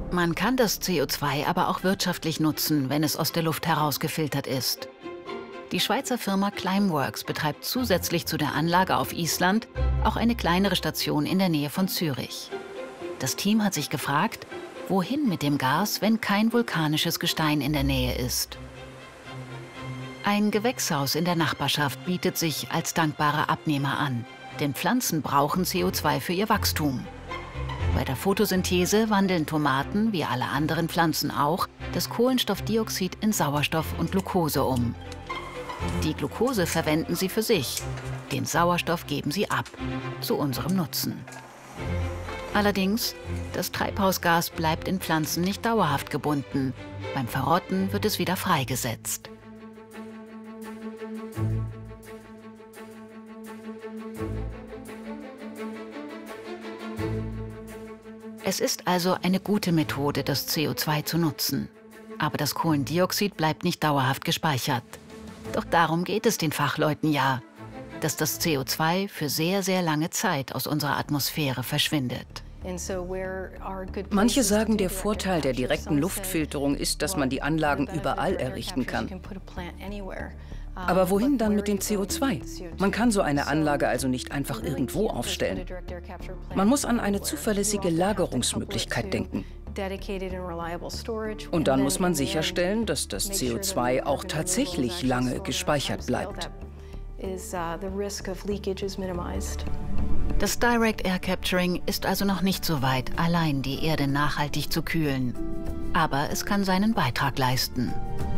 Man kann das CO2 aber auch wirtschaftlich nutzen, wenn es aus der Luft herausgefiltert ist. Die Schweizer Firma Climeworks betreibt zusätzlich zu der Anlage auf Island auch eine kleinere Station in der Nähe von Zürich. Das Team hat sich gefragt, wohin mit dem Gas, wenn kein vulkanisches Gestein in der Nähe ist. Ein Gewächshaus in der Nachbarschaft bietet sich als dankbarer Abnehmer an, denn Pflanzen brauchen CO2 für ihr Wachstum. Bei der Photosynthese wandeln Tomaten, wie alle anderen Pflanzen auch, das Kohlenstoffdioxid in Sauerstoff und Glucose um. Die Glucose verwenden sie für sich, den Sauerstoff geben sie ab, zu unserem Nutzen. Allerdings, das Treibhausgas bleibt in Pflanzen nicht dauerhaft gebunden. Beim Verrotten wird es wieder freigesetzt. Es ist also eine gute Methode, das CO2 zu nutzen. Aber das Kohlendioxid bleibt nicht dauerhaft gespeichert. Doch darum geht es den Fachleuten ja, dass das CO2 für sehr, sehr lange Zeit aus unserer Atmosphäre verschwindet. Manche sagen, der Vorteil der direkten Luftfilterung ist, dass man die Anlagen überall errichten kann. Aber wohin dann mit dem CO2? Man kann so eine Anlage also nicht einfach irgendwo aufstellen. Man muss an eine zuverlässige Lagerungsmöglichkeit denken. Und dann muss man sicherstellen, dass das CO2 auch tatsächlich lange gespeichert bleibt. Das Direct Air Capturing ist also noch nicht so weit, allein die Erde nachhaltig zu kühlen. Aber es kann seinen Beitrag leisten.